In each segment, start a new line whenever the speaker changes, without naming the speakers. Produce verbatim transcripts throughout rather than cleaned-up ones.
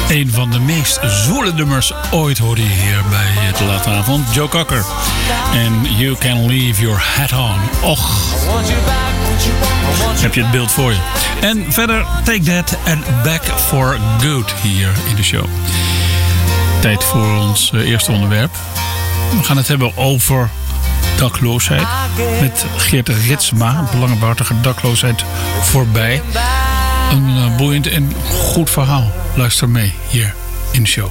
Een van de meest zwoele nummers ooit hoorde je hier bij De Late Avond. Joe Cocker. En You Can Leave Your Hat On. Och. Heb je het beeld voor je. En verder Take That and Back for Good hier in de show. Tijd voor ons eerste onderwerp. We gaan het hebben over dakloosheid. Met Geert Ritsma. Belangenbehartiger dakloosheid voorbij. Een uh, boeiend en goed verhaal. Luister mee hier in de show.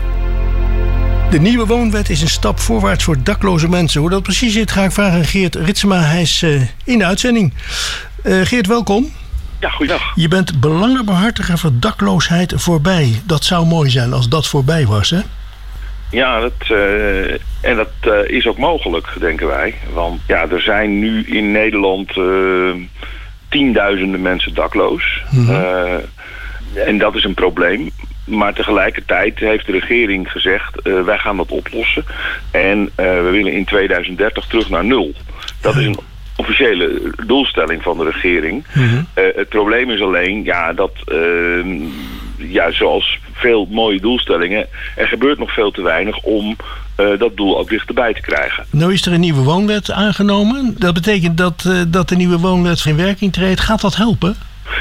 De nieuwe woonwet is een stap voorwaarts voor dakloze mensen. Hoe dat precies zit, ga ik vragen aan Geert Ritsma. Hij is uh, in de uitzending. Uh, Geert, welkom.
Ja, goeiedag.
Je bent belangenbehartiger voor dakloosheid voorbij. Dat zou mooi zijn als dat voorbij was, hè?
Ja, dat, uh, en dat uh, is ook mogelijk, denken wij. Want ja, er zijn nu in Nederland uh, tienduizenden mensen dakloos. Mm-hmm. Uh, en dat is een probleem. Maar tegelijkertijd heeft de regering gezegd, uh, wij gaan dat oplossen. En uh, we willen in tweeduizend dertig terug naar nul. Dat is een officiële doelstelling van de regering. Mm-hmm. Uh, het probleem is alleen, ja, dat uh, ja, zoals veel mooie doelstellingen, er gebeurt nog veel te weinig om uh, dat doel ook dichterbij te krijgen.
Nou is er een nieuwe woonwet aangenomen. Dat betekent dat, uh, dat de nieuwe woonwet in werking treedt. Gaat dat helpen?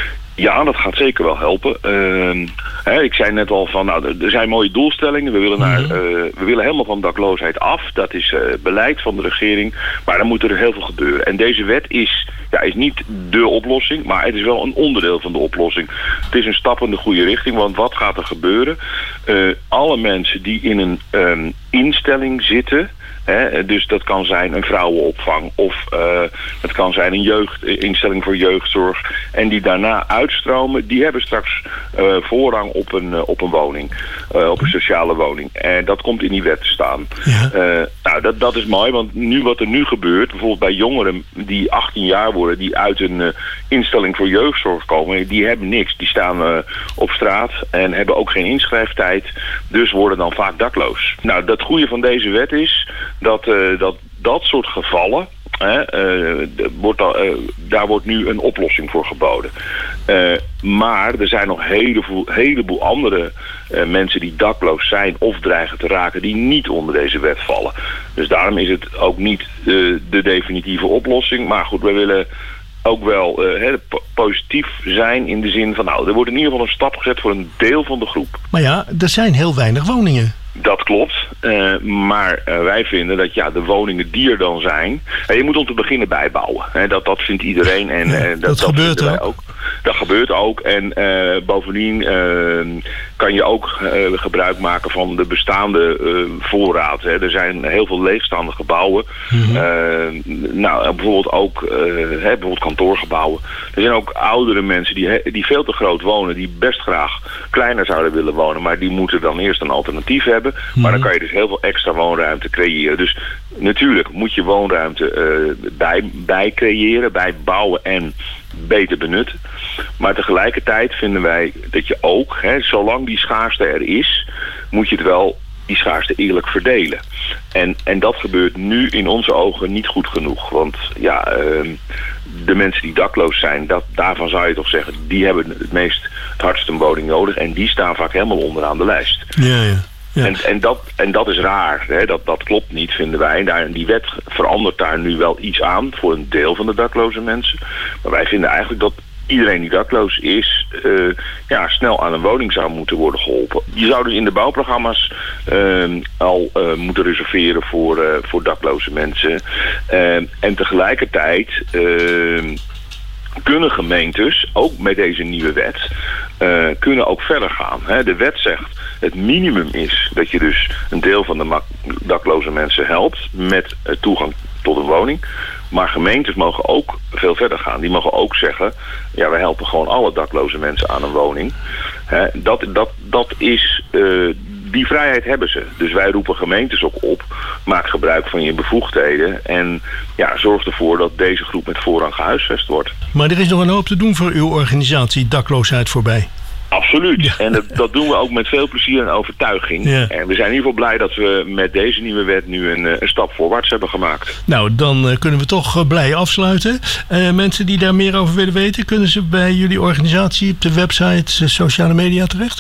Ja, dat gaat zeker wel helpen. Uh, hè, ik zei net al van, nou, er zijn mooie doelstellingen. We willen, naar, uh, we willen helemaal van dakloosheid af. Dat is uh, beleid van de regering. Maar dan moet er heel veel gebeuren. En deze wet is, ja, is niet de oplossing, maar het is wel een onderdeel van de oplossing. Het is een stap in de goede richting, want wat gaat er gebeuren? Uh, alle mensen die in een um, instelling zitten, He, dus dat kan zijn een vrouwenopvang of uh, het kan zijn een jeugd, instelling voor jeugdzorg. En die daarna uitstromen, die hebben straks uh, voorrang op een, uh, op een woning. Uh, op een sociale woning. En dat komt in die wet te staan. Ja. Uh, nou, dat, dat is mooi, want nu wat er nu gebeurt, bijvoorbeeld bij jongeren die achttien jaar worden, die uit een uh, instelling voor jeugdzorg komen, die hebben niks. Die staan uh, op straat en hebben ook geen inschrijftijd. Dus worden dan vaak dakloos. Nou, dat goede van deze wet is dat uh, dat, dat soort gevallen, hè, uh, wordt da, uh, daar wordt nu een oplossing voor geboden. Uh, maar er zijn nog een heleboel, heleboel andere uh, mensen die dakloos zijn of dreigen te raken, die niet onder deze wet vallen. Dus daarom is het ook niet uh, de definitieve oplossing. Maar goed, we willen ook wel uh, he, positief zijn in de zin van, nou, er wordt in ieder geval een stap gezet voor een deel van de groep.
Maar ja, er zijn heel weinig woningen.
Dat klopt, uh, maar uh, wij vinden dat ja, de woningen die er dan zijn, uh, je moet om te beginnen bijbouwen. Hè, dat, dat vindt iedereen en uh, dat,
dat, dat gebeurt ook. ook.
Dat gebeurt ook en uh, bovendien uh, kan je ook uh, gebruik maken van de bestaande uh, voorraad. Hè. Er zijn heel veel leegstaande gebouwen. Mm-hmm. Uh, nou, bijvoorbeeld ook uh, hè, bijvoorbeeld kantoorgebouwen. Er zijn ook oudere mensen die, die veel te groot wonen, die best graag kleiner zouden willen wonen, maar die moeten dan eerst een alternatief hebben. Mm-hmm. Maar dan kan je dus heel veel extra woonruimte creëren. Dus natuurlijk moet je woonruimte uh, bij, bij creëren, bij bouwen en beter benutten. Maar tegelijkertijd vinden wij dat je ook, hè, zolang die schaarste er is, moet je het wel die schaarste eerlijk verdelen. En, en dat gebeurt nu in onze ogen niet goed genoeg. Want ja, uh, de mensen die dakloos zijn, dat, daarvan zou je toch zeggen, die hebben het meest het hardst een woning nodig. En die staan vaak helemaal onderaan de lijst.
Ja, ja. Ja.
En, en, dat, en dat is raar. Hè? Dat, dat klopt niet, vinden wij. Daar, die wet verandert daar nu wel iets aan voor een deel van de dakloze mensen. Maar wij vinden eigenlijk dat iedereen die dakloos is, uh, ja, snel aan een woning zou moeten worden geholpen. Je zou dus in de bouwprogramma's uh, al uh, moeten reserveren voor, uh, voor dakloze mensen. Uh, en tegelijkertijd Uh, kunnen gemeentes, ook met deze nieuwe wet, uh, kunnen ook verder gaan. Hè? De wet zegt, het minimum is dat je dus een deel van de mak- dakloze mensen helpt met uh, toegang tot een woning. Maar gemeentes mogen ook veel verder gaan. Die mogen ook zeggen, ja, we helpen gewoon alle dakloze mensen aan een woning. Hè? Dat, dat, dat is Uh, Die vrijheid hebben ze. Dus wij roepen gemeentes ook op. Maak gebruik van je bevoegdheden. En ja, zorg ervoor dat deze groep met voorrang gehuisvest wordt.
Maar er is nog een hoop te doen voor uw organisatie Dakloosheid Voorbij.
Absoluut. Ja. En dat, dat doen we ook met veel plezier en overtuiging. Ja. En we zijn in ieder geval blij dat we met deze nieuwe wet nu een, een stap voorwaarts hebben gemaakt.
Nou, dan uh, kunnen we toch uh, blij afsluiten. Uh, mensen die daar meer over willen weten, kunnen ze bij jullie organisatie op de website uh, sociale media terecht?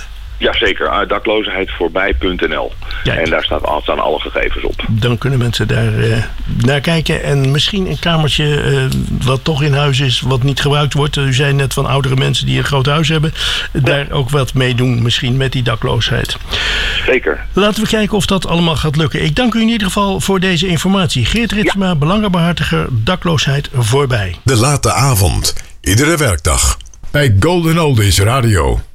Jazeker, uh, dakloosheidvoorbij punt n l. En daar staat, staan alle gegevens op.
Dan kunnen mensen daar uh, naar kijken. En misschien een kamertje uh, wat toch in huis is, wat niet gebruikt wordt. U zei net van oudere mensen die een groot huis hebben. Ja. Daar ook wat mee doen misschien met die dakloosheid.
Zeker.
Laten we kijken of dat allemaal gaat lukken. Ik dank u in ieder geval voor deze informatie. Geert Ritsema, ja. Belangenbehartiger, dakloosheid voorbij.
De late avond, iedere werkdag. Bij Golden Oldies Radio.